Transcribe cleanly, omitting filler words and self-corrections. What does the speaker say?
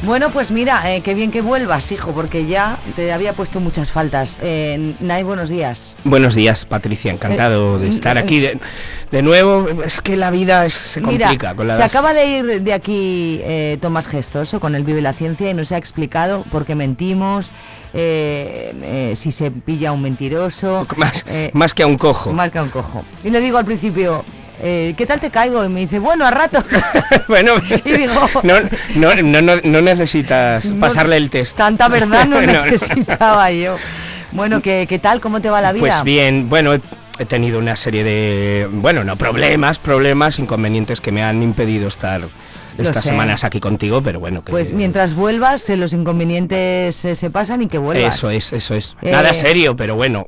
Bueno, pues mira, qué bien que vuelvas, hijo, porque ya te había puesto muchas faltas. Nay, buenos días. Buenos días, Patricia, encantado de estar aquí de nuevo. Es que la vida se complica. Mira, con la se acaba de ir de aquí Tomás Gestoso con el Vive la Ciencia y nos ha explicado por qué mentimos, si se pilla a un mentiroso. Más que a un cojo. Más que a un cojo. Y le digo al principio... ¿qué tal te caigo? Y me dice, bueno, a rato. Bueno, y digo, no necesitas pasarle el test. Tanta verdad no necesitaba yo. Bueno, ¿qué tal? ¿Cómo te va la vida? Pues bien, bueno, he tenido una serie de, no problemas, inconvenientes que me han impedido estar estas semanas aquí contigo, pero bueno. Pues mientras vuelvas, los inconvenientes se pasan y que vuelvas. Eso es. Nada serio, pero bueno.